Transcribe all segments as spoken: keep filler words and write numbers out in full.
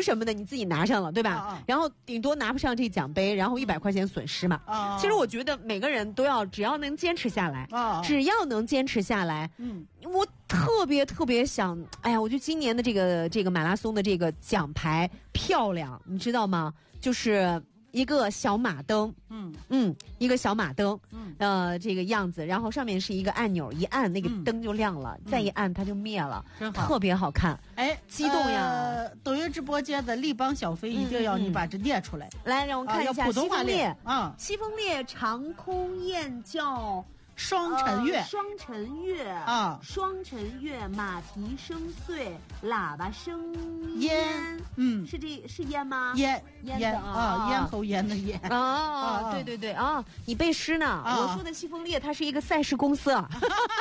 什么的你自己拿上了，对吧？ 啊啊然后顶多拿不上这奖杯，然后一百块钱损失嘛。 啊， 其实我觉得每个人都要，只要能坚持下来， 啊， 只要能坚持下来， 嗯， 我特别特别想，哎呀，我觉得今年的这个这个马拉松的这个奖牌漂亮，你知道吗？就是一个小马灯， 嗯嗯，一个小马灯， 嗯， 呃，这个样子，然后上面是一个按钮，一按那个嗯灯就亮了， 嗯再一按它就灭了， 真好特别好看。 哎， 激动呀呃！抖音直播间的立邦小飞一定要你把这念出来。 来，让我看一下啊、要普通话西风烈练啊， 西风烈长空雁叫。 双晨月， 呃、双晨月啊， 双晨月，马蹄声碎，喇叭声烟，嗯， 是这是烟吗？ 烟烟啊，咽喉炎的咽。 哦，对对对啊，你背诗呢？ 啊、 我说的西风烈，它是一个赛事公司啊，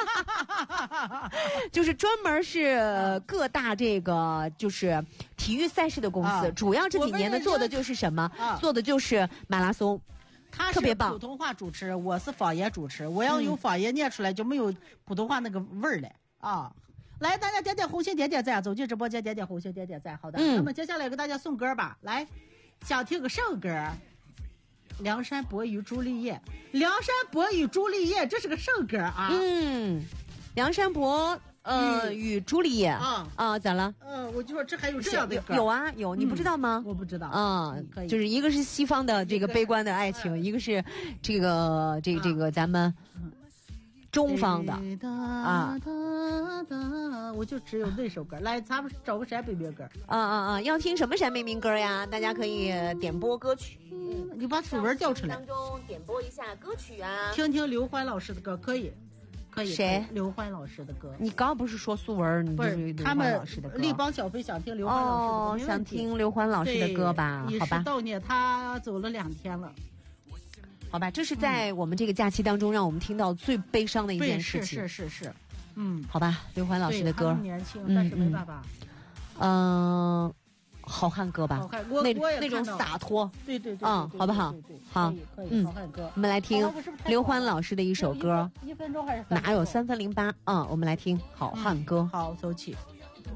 就是专门是各大这个就是体育赛事的公司， 啊、 主要这几年呢做的就是什么？ 啊、 做的就是马拉松。 他是普通话主持，我是方言主持。我要用方言念出来，就没有普通话那个味儿了啊！来，大家点点红心，点点赞，走进直播间，点点红心，点点赞。好的，嗯、那么接下来给大家送歌吧。来，想听个什么歌？梁山伯与朱丽叶，梁山伯与朱丽叶，这是个什么歌啊？ 嗯，梁山伯。呃，与朱丽叶啊啊，咋了？ 呃，我就说这还有这样的歌， 有啊有，你不知道吗？ 嗯、我不知道啊， 可以， 就是一个是西方的这个悲观的爱情，一个是这个这个这个咱们中方的啊。 我就只有那首歌，来，咱们找个陕北民歌。 啊啊啊！要听什么陕北民歌呀？大家可以点播歌曲， 你把楚文调出来， 当中点播一下歌曲啊， 听听刘欢老师的歌，可以。可以， 谁？ 刘欢老师的歌。 你刚不是说苏文？你不是他们立邦小飞想听刘欢老师的歌， 哦，想听刘欢老师的歌吧？好吧。 悼念他走了两天了， 好吧，这是在我们这个假期当中让我们听到最悲伤的一件事情。 是是是是，嗯， 好吧，刘欢老师的歌。 年轻，但是没办法。 嗯。呃好汉歌吧， 好汉我那我也那种洒脱， 对对对， 嗯，好不好？好， 嗯，好汉歌， 我们来听刘欢老师的一首歌， 一分钟还是哪有三分零八？嗯，我们来听好汉歌。 好，走起。